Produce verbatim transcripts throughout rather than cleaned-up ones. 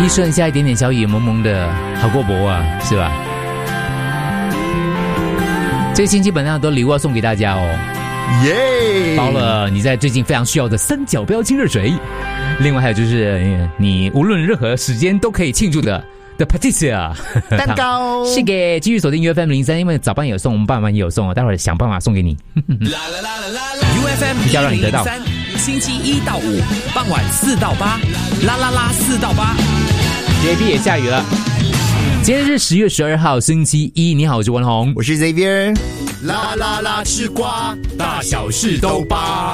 一瞬下一点点小雨，蒙蒙的，好过薄啊，是吧？这个星期本来很多礼物要送给大家哦， 耶、yeah ！ 包了你在最近非常需要的三角标清热水，另外还有就是你无论任何时间都可以庆祝的。The Patricia 蛋糕是给继续锁定 U F M 零三，因为早班也有送，我们傍晚也有送，待会儿想办法送给你。 U F M 要让你得到。 星期一到五傍晚四到八，啦啦啦四到八。 J B 也下雨了。今天是十月十二号，星期一。你好，我是文宏， 我是 Xavier。啦啦啦吃瓜，大小事都扒。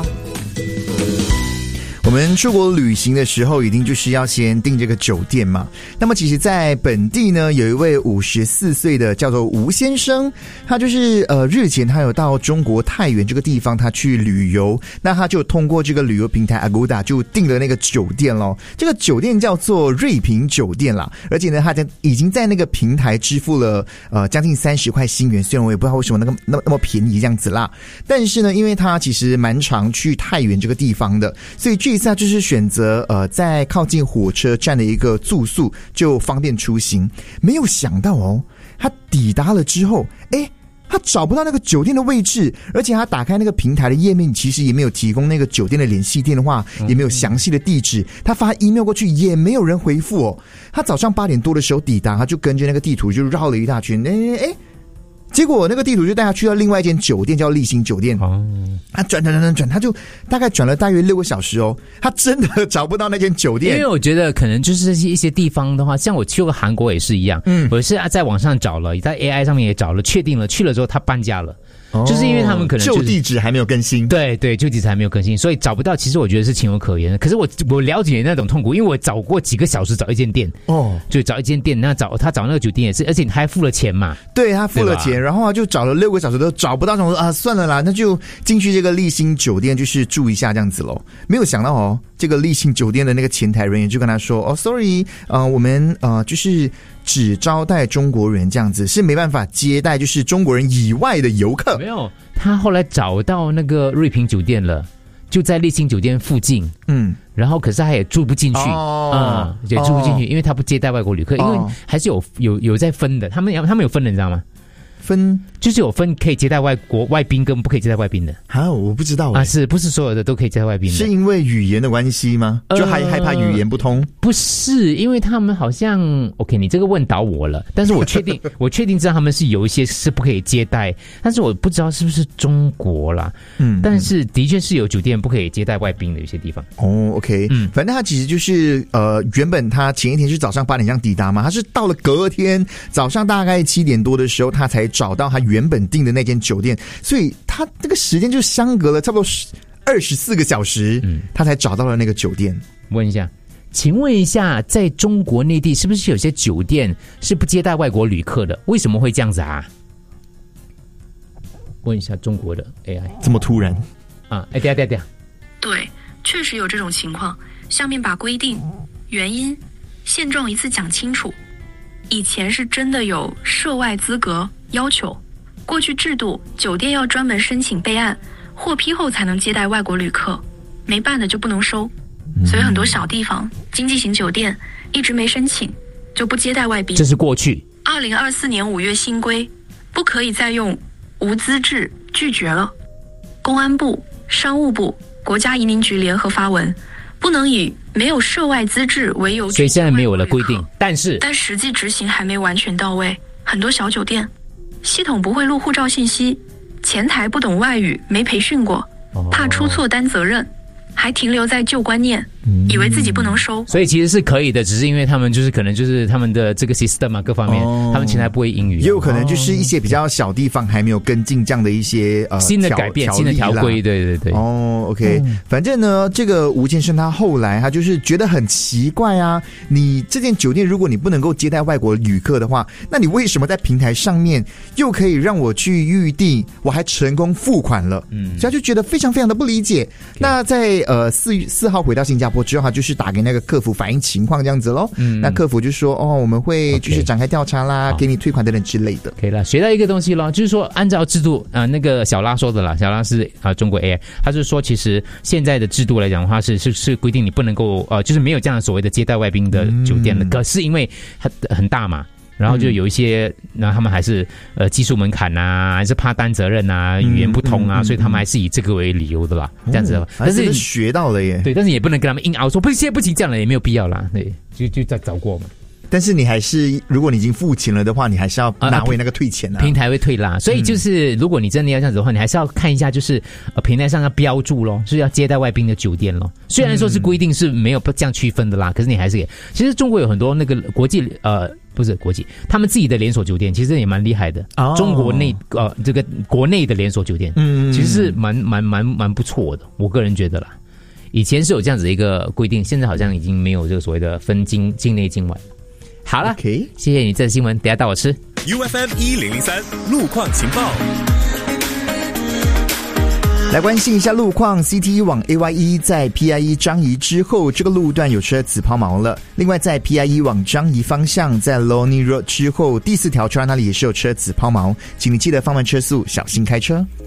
我们出国旅行的时候，一定就是要先订这个酒店嘛。那么其实在本地呢，有一位五十四岁的叫做吴先生，他就是呃日前他有到中国太原这个地方，他去旅游，那他就通过这个旅游平台 Agoda 就订了那个酒店咯。这个酒店叫做瑞平酒店啦，而且呢，他已经在那个平台支付了呃将近三十块新元，虽然我也不知道为什么那个那么那么便宜这样子啦，但是呢，因为他其实蛮常去太原这个地方的，所以这一次他就是选择呃在靠近火车站的一个住宿，就方便出行。没有想到哦，他抵达了之后，诶他找不到那个酒店的位置，而且他打开那个平台的页面，其实也没有提供那个酒店的联系电话，也没有详细的地址。他发 email 过去，也没有人回复哦。他早上八点多的时候抵达，他就跟着那个地图就绕了一大圈，诶诶结果那个地图就带他去到另外一间酒店，叫丽星酒店。哦，他转转转转转，他就大概转了大约六个小时哦，他真的找不到那间酒店。 因为我觉得可能就是一些地方的话，像我去过韩国也是一样，嗯，我是在网上找了，在 A I 上面也找了，确定了，去了之后他搬家了。哦、就是因为他们可能、就是、 旧地址还没有更新， 对对，旧地址还没有更新，所以找不到。其实我觉得是情有可原的。可是我我了解那种痛苦，因为我找过几个小时找一间店，哦，就找一间店，那找他找那个酒店也是，而且你还付了钱嘛。 对，他付了钱，然后就找了六个小时都找不到，想说啊，算了啦，那就进去这个丽星酒店就是住一下这样子咯。没有想到哦，这个丽星酒店的那个前台人员就跟他说，哦 ，sorry， 呃，我们呃就是只招待中国人这样子，是没办法接待就是中国人以外的游客。 没有，他后来找到那个瑞平酒店了，就在丽星酒店附近，嗯，然后可是他也住不进去，哦、嗯，也住不进去，哦、因为他不接待外国旅客，哦、因为还是有有有在分的，他们他们有分的，你知道吗？ 分就是有分可以接待外国外宾跟不可以接待外宾的啊，我不知道啊，是不是所有的都可以接待外宾的？ 是因为语言的关系吗？就还害怕语言不通？呃、 不是，因为他们好像 OK， 你这个问倒我了，但是我确定我确定知道他们是有一些是不可以接待，但是我不知道是不是中国啦，嗯，但是的确是有酒店不可以接待外宾的，有些地方。 哦 ，OK， 嗯，反正他其实就是呃，原本他前一天是早上八点这样抵达嘛，他是到了隔天早上大概七点多的时候，他才找到他原本订的那间酒店，所以他这个时间就相隔了差不多二十四个小时，嗯，他才找到了那个酒店。 问一下，请问一下，在中国内地是不是有些酒店是不接待外国旅客的？为什么会这样子啊？问一下中国的 A I， 这么突然啊？哎，对啊对啊对啊， 对，确实有这种情况。下面把规定、原因、现状一次讲清楚。以前是真的有涉外资格要求。过去制度，酒店要专门申请备案，获批后才能接待外国旅客，没办的就不能收。所以很多小地方经济型酒店一直没申请，就不接待外宾。 这是过去。 二零二四年五月新规，不可以再用无资质拒绝了。公安部、商务部、国家移民局联合发文，不能以没有涉外资质为由拒绝。 所以现在没有了规定，但是但实际执行还没完全到位，很多小酒店。系统不会录护照信息，前台不懂外语，没培训过，怕出错担责任，还停留在旧观念，以为自己不能收。 所以其实是可以的，只是因为他们就是可能就是他们的这个 system 啊各方面，哦、他们前台不会英语， 也有可能就是一些比较小地方还没有跟进这样的一些呃新的改变、新的条规，对对对。 哦 ，OK，、嗯、反正呢，这个吴先生他后来他就是觉得很奇怪啊，你这间酒店如果你不能够接待外国旅客的话，那你为什么在平台上面又可以让我去预定，我还成功付款了？嗯，所以他就觉得非常非常的不理解。那在呃四四号回到新加坡。 坡之后，他就是打给那个客服反映情况这样子咯。嗯，那客服就说哦，我们会就是展开调查啦， okay. 给你退款等等之类的。 可以了，学到一个东西咯，就是说按照制度啊、呃，那个小拉说的啦，小拉是啊、呃、中国 A I， 他是说其实现在的制度来讲的话是是是规定你不能够呃，就是没有这样所谓的接待外宾的酒店的，嗯、可是因为它很大嘛。然后就有一些，那、嗯、他们还是呃技术门槛啊，还是怕担责任啊，语言不通啊，嗯嗯嗯、所以他们还是以这个为理由的啦，哦、这样子的。 但是学到了耶， 对，但是也不能跟他们硬熬说不现在不行这样了，也没有必要啦，对，就就再找过嘛。 但是你还是，如果你已经付钱了的话，你还是要拿回那个退钱啊。 平台会退啦，所以就是如果你真的要这样子的话，你还是要看一下，就是呃平台上要标注咯，是要接待外宾的酒店咯。虽然说是规定是没有这样区分的啦，可是你还是给。其实中国有很多那个国际呃不是国际，他们自己的连锁酒店其实也蛮厉害的。哦、中国内呃这个国内的连锁酒店，嗯，其实是蛮蛮蛮蛮不错的，我个人觉得啦。以前是有这样子的一个规定，现在好像已经没有这个所谓的分境境内境外。好了， okay. 谢谢你这新闻，等一下带我吃。 U F M 一零零三路况情报， 来关心一下路况。C T 往 A Y E 在 P I E 张仪之后，这个路段有车子抛锚了。另外，在 P I E 往张仪方向，在 Lornie Road 之后，第四条车那里也是有车子抛锚，请你记得放慢车速，小心开车。